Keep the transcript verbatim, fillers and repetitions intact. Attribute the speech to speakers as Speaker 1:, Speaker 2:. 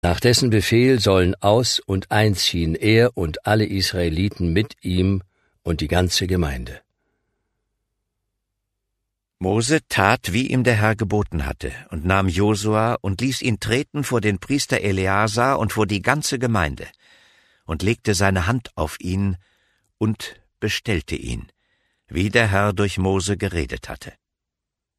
Speaker 1: Nach dessen Befehl sollen aus- und einziehen er und alle Israeliten mit ihm und die ganze Gemeinde.
Speaker 2: Mose tat, wie ihm der Herr geboten hatte, und nahm Josua und ließ ihn treten vor den Priester Eleazar und vor die ganze Gemeinde, und legte seine Hand auf ihn und bestellte ihn, wie der Herr durch Mose geredet hatte.